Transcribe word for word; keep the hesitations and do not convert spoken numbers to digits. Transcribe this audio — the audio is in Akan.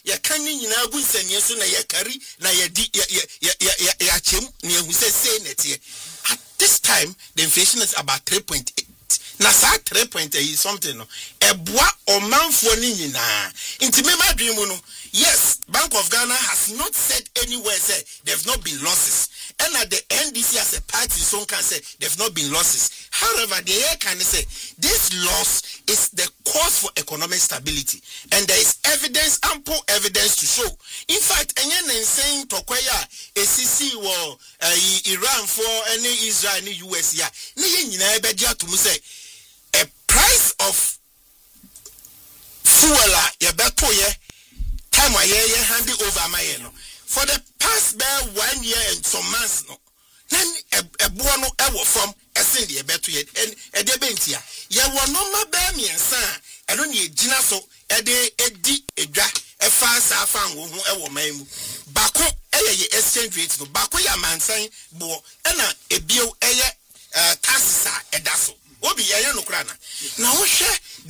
ya kan ni nyina gu nsanie so na ya kari na ya di ya ya ya ya chem na ehu se say netie. At this time the inflation is about three point eight. Na sa three point eight something no. Eboa omanfo ni nyina. Inti me madwin mu no. Yes, Bank of Ghana has not said anywhere say there've not been losses. And at the N D C as a party so can say there've not been losses. However, the air can say this loss is the cause for economic stability. And there is evidence, ample evidence to show. In fact, enyen saying tokwaya A C C war Iran for any Israel any U S ya. Ni nyina ebedia to mu say a price of fuel ya beto ye time wa ye ye hand over my no. For the past bare one year and some months no. Then a boy no ever from a send a better yet and a debentia. Ya one no ma bear me and son. I don't need Gina so a day a di a dra a fast I found who ever may Bako a exchange rates no Bako ya man saying bo and a bill a tasisa a dasso. Obi a no crana. Now share